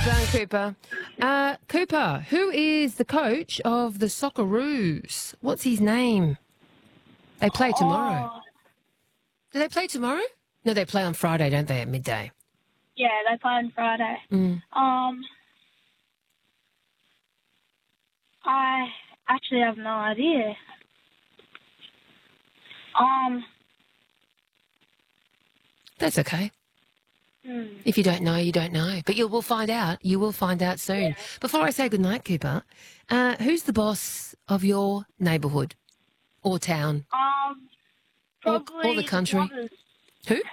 done, Cooper. Cooper, who is the coach of the Socceroos? What's his name? They play tomorrow. Oh, Do they play tomorrow? No, they play on Friday, don't they, at midday? yeah, they play on Friday. Mm. I actually have no idea. That's okay. Hmm. If you don't know, you don't know. But we'll find out. You will find out soon. Yeah. Before I say goodnight, Cooper, who's the boss of your neighbourhood or town or Probably the country? Brothers. Who?